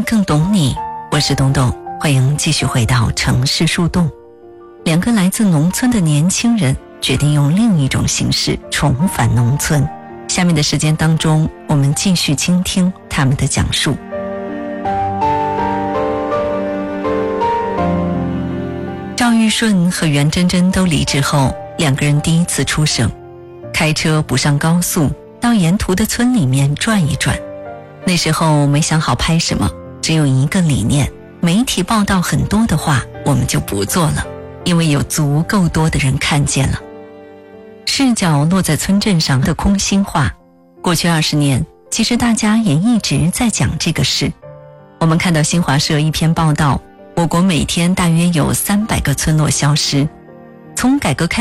更懂你，我是东东，欢迎继续回到城市树洞。两个来自农村的年轻人决定用另一种形式重返农村。下面的时间当中，我们继续倾听他们的讲述。赵玉顺和袁真真都离职后，两个人第一次出省，开车不上高速，到沿途的村里面转一转。那时候没想好拍什么，只有一个理念，媒体报道很多的话我们就不做了，因为有足够多的人看见了。视角落在村镇上的空心化，过去20年，其实大家也一直在讲这个事。我们看到新华社一篇报道，我国每天大约有300个村落消失。从改革开